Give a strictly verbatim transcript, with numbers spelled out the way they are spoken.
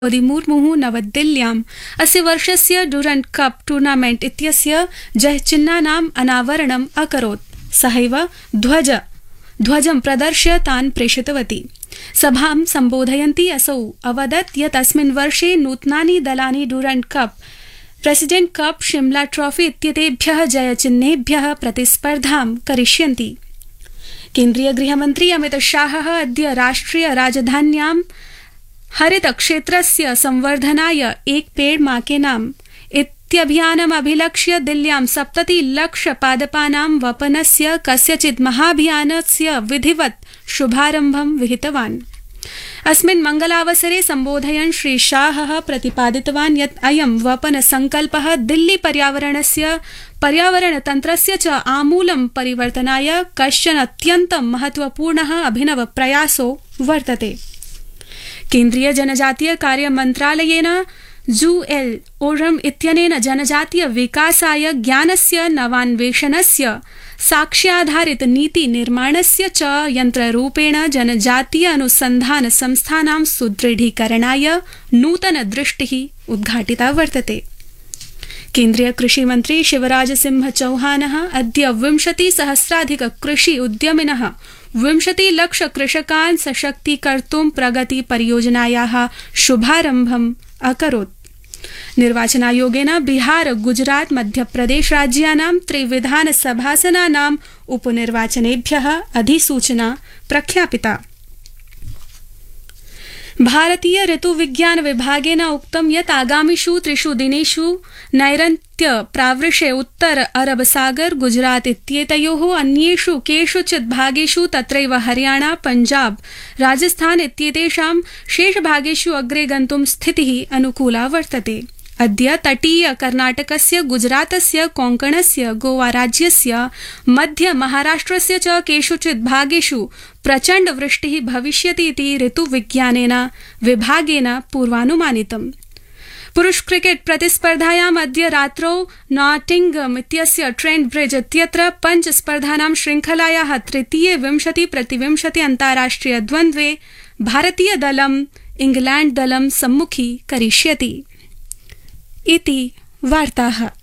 द्रौपदी मुर्मुः नवदिल्ल्याम् अस्य वर्षस्य ड्यूरण्ड् कप टूर्नामेंट इत्यस्य जयचिह्नानाम् अनावरणम् अकरोत्। सहैव ध्वज ध्वजं प्रदर्श्य तान् प्रेषितवती। सभां सम्बोधयन्ती असौ अवदत् यत् अस्मिन् वर्षे नूतनानि दलानि ड्यूरण्ड् cup, president cup, Shimla trophy इत्येतेभ्यः जयचिह्नेभ्यः प्रतिस्पर्धां करिष्यन्ति। केन्द्रीय गृहमन्त्री अमित शाहः अद्य राष्ट्रिय राजधान्यां हरित क्षेत्रस्य संवर्धनाय एक पेड़ मा के नाम इत्यभियानम् अभिलक्ष्य दिल्ल्यां सप्तति लक्ष पादपानां वपनस्य कस्यचित् महाभियानस्य विधिवत् शुभारम्भं विहितवान्। अस्मिन् मंगलावसरे सम्बोधयन् श्री शाहः प्रतिपादितवान् यत् अयं वपन संकल्पः दिल्ली पर्यावरणस्य पर्यावरणतन्त्रस्य च आमूलं परिवर्तनाय कश्चन अत्यन्तं महत्वपूर्णः अभिनव प्रयासो वर्तते। केन्द्रीय जनजातीय कार्य मन्त्रालयेन जू एल ओरम इत्यनेन जनजातीय विकासाय ज्ञानस्य नवान्वेषणस्य साक्ष्याधारित नीति निर्माणस्य च यन्त्ररूपेण जनजातीय अनुसन्धान संस्थानां सुदृढीकरणाय नूतन दृष्टिः उद्घाटिता वर्तते। केन्द्रीय कृषि मंत्री शिवराज सिंह चौहानः अद्य विंशति सहस्राधिक कृषि उद्यमिनः विंशति लक्ष कृषकान् सशक्तीकर्तुं प्रगति परियोजनायाः शुभारम्भम् अकरोत्। निर्वाचनायोगेन बिहार, गुजरात, मध्यप्रदेश राज्यानां त्रिविधानसभासनानाम् उपनिर्वाचनेभ्यः अधिसूचना प्रख्यापिता। भारतीय ऋतुविज्ञान विभागेन उक्तं यत् आगामिषु त्रिषु दिनेषु नैऋत्य प्रावृष्ये उत्तर अरब सागर, गुजरात इत्येतयोः अन्येषु केषुचित् भागेषु तत्रैव हरियाणा, पंजाब, राजस्थान इत्येतेषां शेषभागेषु अग्रे गन्तुं स्थितिः अनुकूला वर्तते। अद्य तटीय कर्नाटकस्य, गुजरातस्य, कोंकणस्य, गोवा राज्यस्य, मध्य महाराष्ट्रस्य च केषुचित् भागेषु प्रचण्ड वृष्टिः भविष्यति इति ऋतुविज्ञानेन विभागेन पूर्वानुमानितम्। पुरुष क्रिकेट प्रतिस्पर्धायाम् अद्य रात्रौ नॉटिंगम इत्यस्य ट्रेंट ब्रिज इत्यत्र पंच स्पर्धानां श्रृंखलायाः तृतीये विंशति प्रतिविंशति अन्ताराष्ट्रिय द्वन्द्वे भारतीय दलम् इंग्लैंड दलं सम्मुखी करिष्यति। इति वार्ताः।